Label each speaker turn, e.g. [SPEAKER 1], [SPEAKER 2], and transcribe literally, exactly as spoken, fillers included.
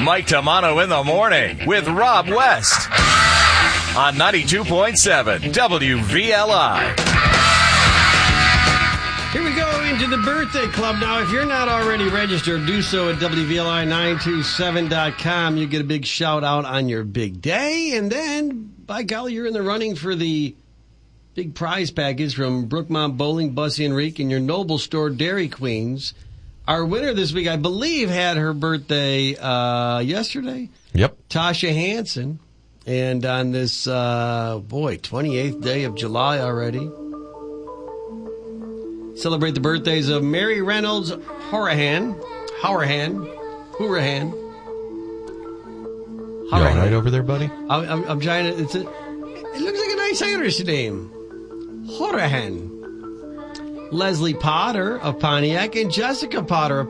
[SPEAKER 1] Mike Tamano in the morning with Rob West on ninety-two point seven W V L I.
[SPEAKER 2] Here we go into the birthday club. Now, if you're not already registered, do so at W V L I nine two seven dot com. You get a big shout out on your big day. And then, by golly, you're in the running for the big prize package from Brookmont Bowling, Bussy and Reek, and your Noble Store Dairy Queens. Our winner this week, I believe, had her birthday uh, yesterday.
[SPEAKER 3] Yep.
[SPEAKER 2] Tasha Hansen. And on this, uh, boy, twenty-eighth day of July already. Celebrate the birthdays of Mary Reynolds Horahan. Horahan. Horahan.
[SPEAKER 3] You all right over there, buddy?
[SPEAKER 2] I'm, I'm, I'm trying to... It's a, it looks like a nice Irish name. Horahan. Leslie Potter of Pontiac and Jessica Potter of